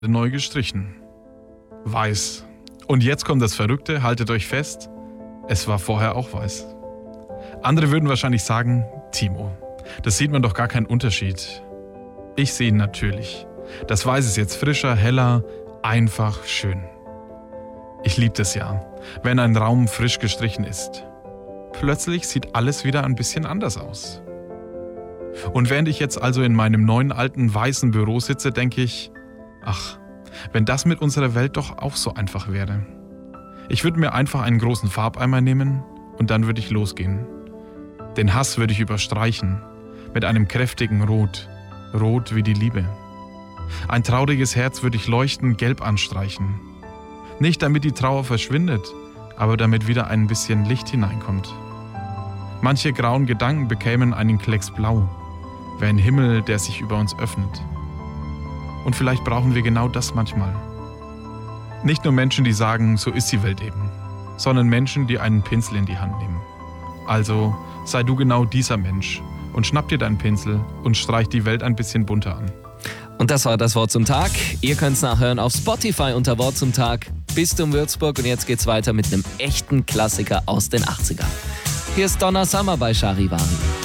neu gestrichen. Weiß. Und jetzt kommt das Verrückte, haltet euch fest, es war vorher auch weiß. Andere würden wahrscheinlich sagen, Timo, das sieht man doch gar keinen Unterschied. Ich sehe ihn natürlich. Das Weiß ist jetzt frischer, heller, einfach schön. Ich liebe das ja, wenn ein Raum frisch gestrichen ist. Plötzlich sieht alles wieder ein bisschen anders aus. Und während ich jetzt also in meinem neuen alten weißen Büro sitze, denke ich, ach, wenn das mit unserer Welt doch auch so einfach wäre. Ich würde mir einfach einen großen Farbeimer nehmen und dann würde ich losgehen. Den Hass würde ich überstreichen mit einem kräftigen Rot, rot wie die Liebe. Ein trauriges Herz würde ich leuchtend gelb anstreichen. Nicht damit die Trauer verschwindet, aber damit wieder ein bisschen Licht hineinkommt. Manche grauen Gedanken bekämen einen Klecks Blau, wie ein Himmel, der sich über uns öffnet. Und vielleicht brauchen wir genau das manchmal. Nicht nur Menschen, die sagen, so ist die Welt eben, sondern Menschen, die einen Pinsel in die Hand nehmen. Also sei du genau dieser Mensch und schnapp dir deinen Pinsel und streich die Welt ein bisschen bunter an. Und das war das Wort zum Tag. Ihr könnt es nachhören auf Spotify unter Wort zum Tag. Bistum Würzburg und jetzt geht's weiter mit einem echten Klassiker aus den 80ern. Hier ist Donna Summer bei Charivari.